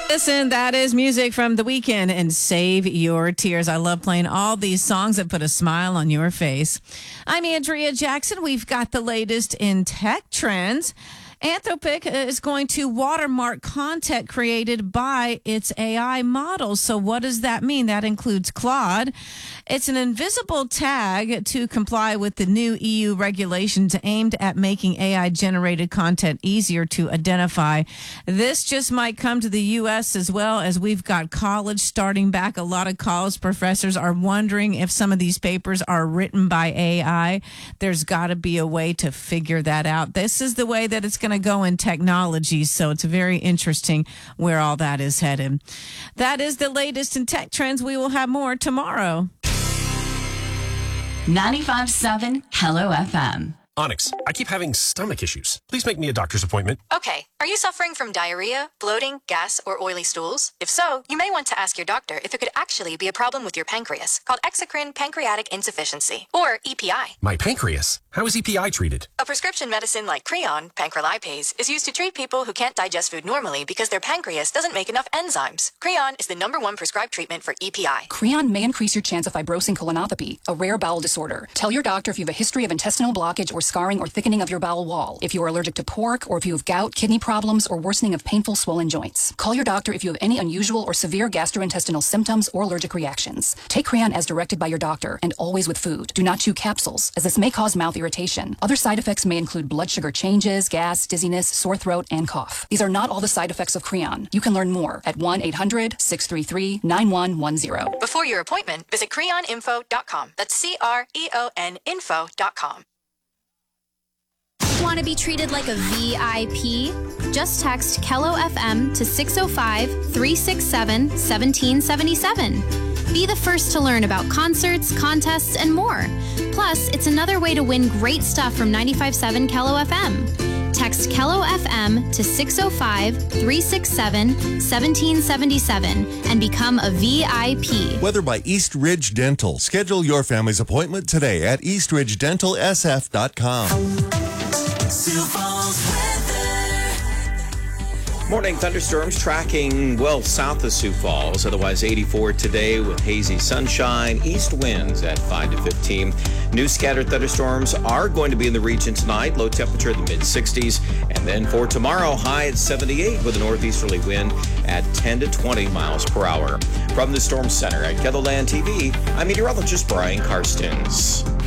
Listen, that is music from The Weeknd and Save Your Tears. I love playing all these songs that put a smile on your face. I'm Andrea Jackson. We've got the latest in tech trends. Anthropic is going to watermark content created by its AI models. So what does that mean? That includes Claude. It's an invisible tag to comply with the new EU regulations aimed at making AI-generated content easier to identify. This just might come to the U.S. as well, as we've got college starting back. A lot of college professors are wondering if some of these papers are written by AI. There's got to be a way to figure that out. This is the way that it's going to go in technology, so it's very interesting where all that is headed. That is the latest in tech trends. We will have more tomorrow. 95.7 Hello FM. Onyx, I keep having stomach issues. Please make me a doctor's appointment. Okay. Are you suffering from diarrhea, bloating, gas, or oily stools? If so, you may want to ask your doctor if it could actually be a problem with your pancreas, called exocrine pancreatic insufficiency, or EPI. My pancreas? How is EPI treated? A prescription medicine like Creon, pancrelipase, is used to treat people who can't digest food normally because their pancreas doesn't make enough enzymes. Creon is the #1 prescribed treatment for EPI. Creon may increase your chance of fibrosing colonopathy, a rare bowel disorder. Tell your doctor if you have a history of intestinal blockage or scarring or thickening of your bowel wall, if you are allergic to pork, or if you have gout, kidney problems, or worsening of painful swollen joints. Call your doctor if you have any unusual or severe gastrointestinal symptoms or allergic reactions. Take Creon as directed by your doctor, and always with food. Do not chew capsules, as this may cause mouth irritation. Other side effects may include blood sugar changes, gas, dizziness, sore throat, and cough. These are not all the side effects of Creon. You can learn more at 1-800-633-9110. Before your appointment, visit creoninfo.com. That's CREON info.com. Want to be treated like a VIP? Just text Kello FM to 605-367-1777. Be the first to learn about concerts, contests, and more. Plus, it's another way to win great stuff from 95.7 Kello FM. Text Kello FM to 605-367-1777 and become a VIP. Weather by East Ridge Dental. Schedule your family's appointment today at eastridgedentalsf.com. Sioux Falls weather. Morning thunderstorms tracking well south of Sioux Falls. Otherwise 84 today with hazy sunshine. East winds at 5 to 15. New scattered thunderstorms are going to be in the region tonight. Low temperature in the mid-60s. And then for tomorrow, high at 78 with a northeasterly wind at 10 to 20 miles per hour. From the Storm Center at KELOLAND TV, I'm meteorologist Brian Karstens.